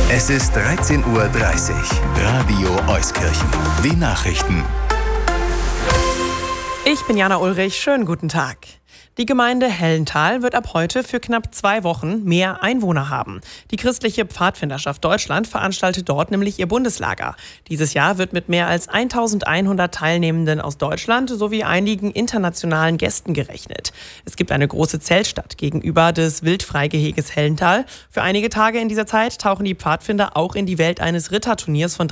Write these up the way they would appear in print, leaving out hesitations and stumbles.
Es ist 13:30 Uhr. Radio Euskirchen. Die Nachrichten. Ich bin Jana Ulrich. Schönen guten Tag. Die Gemeinde Hellenthal wird ab heute für knapp 2 Wochen mehr Einwohner haben. Die christliche Pfadfinderschaft Deutschland veranstaltet dort nämlich ihr Bundeslager. Dieses Jahr wird mit mehr als 1100 Teilnehmenden aus Deutschland sowie einigen internationalen Gästen gerechnet. Es gibt eine große Zeltstadt gegenüber des Wildfreigeheges Hellenthal. Für einige Tage in dieser Zeit tauchen die Pfadfinder auch in die Welt eines Ritterturniers von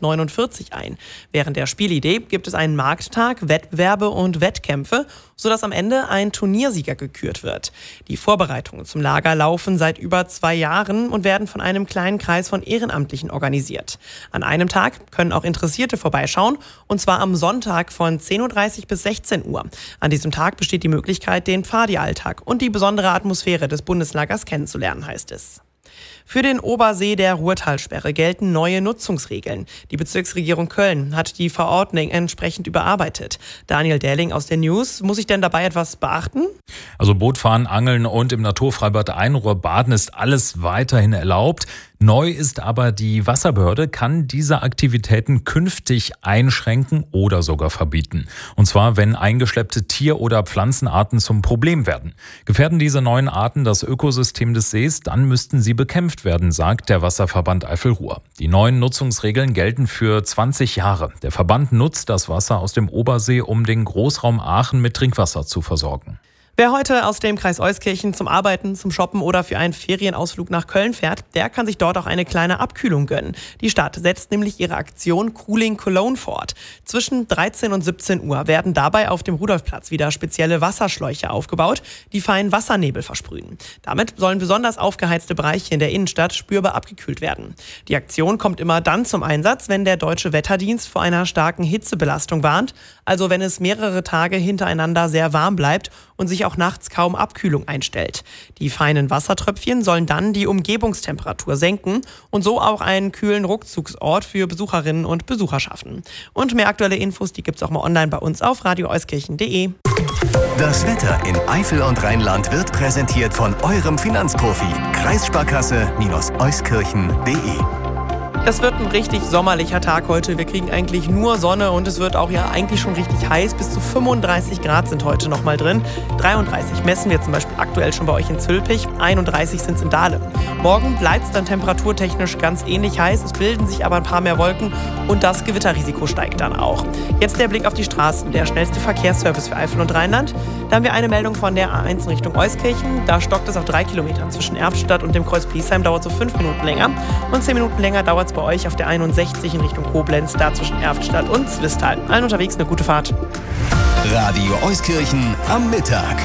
1349 ein. Während der Spielidee gibt es einen Markttag, Wettbewerbe und Wettkämpfe, sodass am Ende ein Turniersieger gekürt wird. Die Vorbereitungen zum Lager laufen seit über 2 Jahren und werden von einem kleinen Kreis von Ehrenamtlichen organisiert. An einem Tag können auch Interessierte vorbeischauen, und zwar am Sonntag von 10:30 Uhr bis 16 Uhr. An diesem Tag besteht die Möglichkeit, den Pfadi-Alltag und die besondere Atmosphäre des Bundeslagers kennenzulernen, heißt es. Für den Obersee der Ruhrtalsperre gelten neue Nutzungsregeln. Die Bezirksregierung Köln hat die Verordnung entsprechend überarbeitet. Daniel Dähling aus der News. Muss ich denn dabei etwas beachten? Also Bootfahren, Angeln und im Naturfreibad Einruhr baden ist alles weiterhin erlaubt. Neu ist aber, die Wasserbehörde kann diese Aktivitäten künftig einschränken oder sogar verbieten. Und zwar, wenn eingeschleppte Tier- oder Pflanzenarten zum Problem werden. Gefährden diese neuen Arten das Ökosystem des Sees, dann müssten sie bekämpft werden, sagt der Wasserverband Eifel-Ruhr. Die neuen Nutzungsregeln gelten für 20 Jahre. Der Verband nutzt das Wasser aus dem Obersee, um den Großraum Aachen mit Trinkwasser zu versorgen. Wer heute aus dem Kreis Euskirchen zum Arbeiten, zum Shoppen oder für einen Ferienausflug nach Köln fährt, der kann sich dort auch eine kleine Abkühlung gönnen. Die Stadt setzt nämlich ihre Aktion Cooling Cologne fort. Zwischen 13 und 17 Uhr werden dabei auf dem Rudolfplatz wieder spezielle Wasserschläuche aufgebaut, die feinen Wassernebel versprühen. Damit sollen besonders aufgeheizte Bereiche in der Innenstadt spürbar abgekühlt werden. Die Aktion kommt immer dann zum Einsatz, wenn der Deutsche Wetterdienst vor einer starken Hitzebelastung warnt, also wenn es mehrere Tage hintereinander sehr warm bleibt und sich auch nachts kaum Abkühlung einstellt. Die feinen Wassertröpfchen sollen dann die Umgebungstemperatur senken und so auch einen kühlen Rückzugsort für Besucherinnen und Besucher schaffen. Und mehr aktuelle Infos, die gibt's auch mal online bei uns auf radioeuskirchen.de. Das Wetter in Eifel und Rheinland wird präsentiert von eurem Finanzprofi. Kreissparkasse-euskirchen.de. Das wird ein richtig sommerlicher Tag heute. Wir kriegen eigentlich nur Sonne und es wird auch ja eigentlich schon richtig heiß. Bis zu 35 Grad sind heute noch mal drin. 33 messen wir zum Beispiel aktuell schon bei euch in Zülpich. 31 sind es in Dahlem. Morgen bleibt es dann temperaturtechnisch ganz ähnlich heiß. Es bilden sich aber ein paar mehr Wolken und das Gewitterrisiko steigt dann auch. Jetzt der Blick auf die Straßen. Der schnellste Verkehrsservice für Eifel und Rheinland. Da haben wir eine Meldung von der A1 in Richtung Euskirchen. Da stockt es auf 3 Kilometern zwischen Erftstadt und dem Kreuz Priesheim. Dauert so 5 Minuten länger. Und 10 Minuten länger dauert es bei euch auf der 61 in Richtung Koblenz, da zwischen Erftstadt und Zwistal. Allen unterwegs eine gute Fahrt. Radio Euskirchen am Mittag.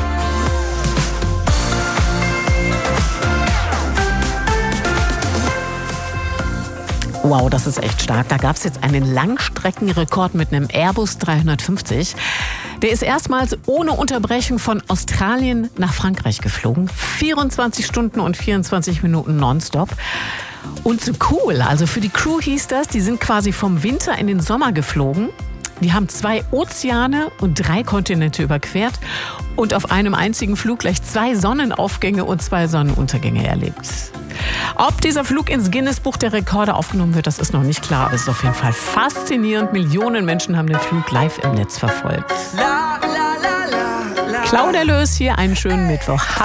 Wow, das ist echt stark. Da gab es jetzt einen Langstreckenrekord mit einem Airbus 350. Der ist erstmals ohne Unterbrechung von Australien nach Frankreich geflogen. 24 Stunden und 24 Minuten nonstop. Und so cool, also für die Crew hieß das, die sind quasi vom Winter in den Sommer geflogen. Die haben 2 Ozeane und 3 Kontinente überquert und auf einem einzigen Flug gleich 2 Sonnenaufgänge und 2 Sonnenuntergänge erlebt. Ob dieser Flug ins Guinness-Buch der Rekorde aufgenommen wird, das ist noch nicht klar. Aber es ist auf jeden Fall faszinierend. Millionen Menschen haben den Flug live im Netz verfolgt. Claudia Lös hier, einen schönen Mittwoch.